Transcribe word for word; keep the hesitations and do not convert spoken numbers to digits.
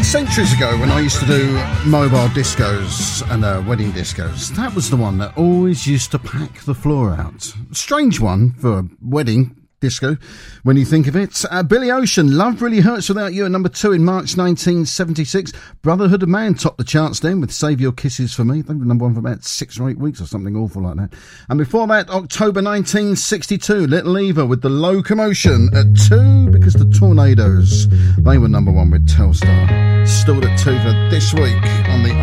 Centuries ago, when I used to do mobile discos and uh, wedding discos, that was the one that always used to pack the floor out. Strange one for a wedding disco when you think of it. uh, Billy Ocean, Love Really Hurts Without You, at number two in March nineteen seventy-six. Brotherhood of Man topped the charts then with Save Your Kisses For Me. They were number one for about six or eight weeks or something awful like that. And before that, October nineteen sixty-two, Little Eva with The Locomotion at two, because the Tornadoes, they were number one with Telstar. Still at two for this week on the